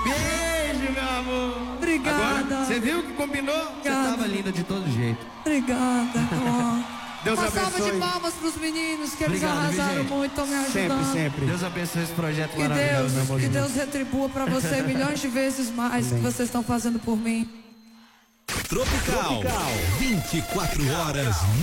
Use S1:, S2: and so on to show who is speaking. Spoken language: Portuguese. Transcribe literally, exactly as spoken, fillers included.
S1: Beijo, meu amor.
S2: Obrigada.
S1: Agora, você viu que combinou? Você tava linda de todo jeito.
S2: Obrigada. Oh.
S1: Deus
S2: Uma
S1: abençoe.
S2: salva de palmas pros meninos, que eles
S1: Obrigado, viu,
S2: arrasaram
S1: gente?
S2: muito, estão me ajudando.
S1: Sempre, sempre. Deus abençoe esse projeto
S2: Que
S1: maravilhoso,
S2: Deus,
S1: meu amor.
S2: que Deus retribua pra você milhões de vezes mais que vocês estão fazendo por mim.
S3: Tropical, vinte e quatro horas